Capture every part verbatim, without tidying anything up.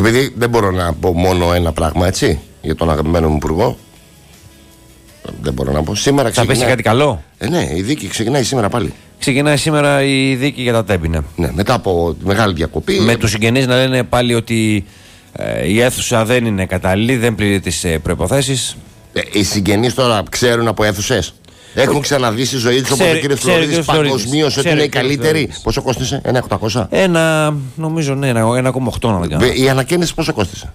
Και επειδή δεν μπορώ να πω μόνο ένα πράγμα, έτσι, για τον αγαπημένο μου υπουργό. Δεν μπορώ να πω. Σήμερα θα ξεκινάει... πέσει κάτι καλό. Ε, ναι, η δίκη ξεκινάει σήμερα πάλι. Ξεκινάει σήμερα η δίκη για τα Τέμπινα. Ναι, μετά από μεγάλη διακοπή. Με τους συγγενείς να λένε πάλι ότι ε, η αίθουσα δεν είναι κατάλληλη, δεν πληρεί τις ε, προϋποθέσεις. Ε, οι συγγενείς τώρα ξέρουν από αίθουσες. Έχουν ξαναδεί στη ζωή τους, όπως ο κ. Φλωρίδης, παγκοσμίως ότι είναι η καλύτερη. Πόσο κόστησε, ένα οκτακόσια. Ένα, νομίζω, ναι, ένα κόμμα οκτώ να δεν κάνω. Η ανακαίνιση πόσο κόστησε.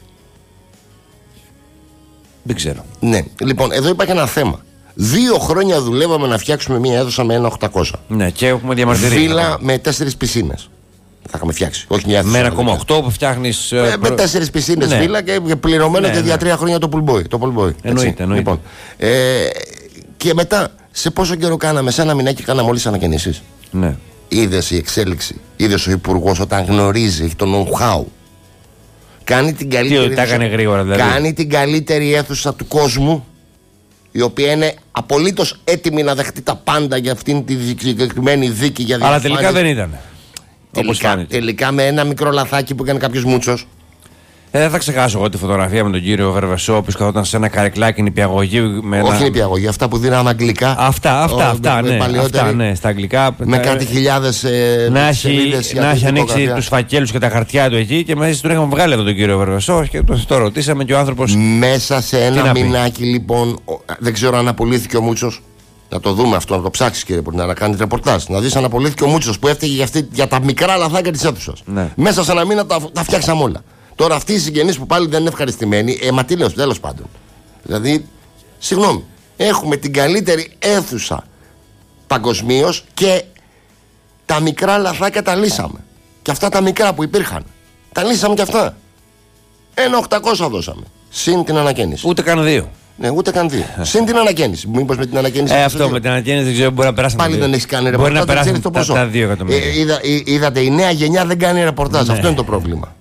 Δεν ξέρω. Ναι, λοιπόν, εδώ υπάρχει ένα θέμα. Δύο χρόνια δουλεύαμε να φτιάξουμε μια αίθουσα με ένα οκτακόσια. Ναι, και έχουμε διαμαρτυρία. Βίλα με τέσσερις πισίνες. Θα είχαμε φτιάξει. Όχι μια αίθουσα. Με ένα κόμμα οκτώ που φτιάχνει. Ε, με τέσσερις πισίνες ναι. Βίλα και πληρωμένο ναι, και ναι. για τρία χρόνια το πουλμπόι. Το πουλμπόι εννοείται, εννοείται. Λοιπόν, ε, και μετά, σε πόσο καιρό κάναμε, σε ένα μηνάκι κάναμε όλες τις ανακαινήσεις. Ναι. Είδες η εξέλιξη. Είδες ο υπουργός όταν γνωρίζει, έχει το know-how. Κάνει την καλύτερη, Τι, αίθουσα, γρήγορα, δηλαδή. Κάνει την καλύτερη αίθουσα του κόσμου, η οποία είναι απολύτως έτοιμη να δεχτεί τα πάντα για αυτήν τη συγκεκριμένη δίκη. Για αλλά τελικά δεν ήταν. Τελικά, τελικά με ένα μικρό λαθάκι που έκανε κάποιος μούτσος. Ε, δεν θα ξεχάσω εγώ τη φωτογραφία με τον κύριο Βερβεσό, ο οποίος καθόταν σε ένα καρεκλάκι νηπιαγωγή. Με όχι ένα... νηπιαγωγή, αυτά που δίνανε αγγλικά. Αυτά, αυτά, ο, αυτά, με, ναι, με αυτά, ναι, στα αγγλικά. Με κάτι χιλιάδες ε, να έχει, να έχει ανοίξει τους φακέλους και τα χαρτιά του εκεί και μέσα του είχαμε βγάλει εδώ τον κύριο Βερβεσό και το, το ρωτήσαμε και ο άνθρωπος. Μέσα σε ένα μηνάκι λοιπόν, δεν ξέρω αν απολύθηκε ο Μούτσος. Να το δούμε αυτό, να το ψάξει κύριε Πορνά, να κάνει ρεπορτάζ. Να δει αν απολύθηκε ο Μούτσος που έφταιγε για, αυτή, για τα μικρά λαθάκια της αίθουσας. Ναι. Μέσα σε ένα μήνα τα, τα φτιάξαμε όλα. Τώρα αυτοί οι συγγενείς που πάλι δεν είναι ευχαριστημένοι, ε, μα τι λέω, τέλος πάντων. Δηλαδή, συγγνώμη, έχουμε την καλύτερη αίθουσα παγκοσμίως και τα μικρά λαθάκια τα λύσαμε. Και αυτά τα μικρά που υπήρχαν, τα λύσαμε και αυτά. Ένα οκτακόσια δώσαμε. Συν την ανακαίνιση. Ούτε καν δύο. Ναι, ούτε καν δύο. Συν την ανακαίνιση. Μήπως με την ανακαίνιση. Ε, αυτό με την ανακαίνιση δεν ξέρω, μπορεί να περάσει. Πάλι δεν έχει κάνει ρεπορτάζ. Μπορεί να περάσει το ποσό. Τα δύο εκατομμύρια. Ε, είδα, είδατε, η νέα γενιά δεν κάνει ρεπορτάζ. Ναι. Αυτό είναι το πρόβλημα.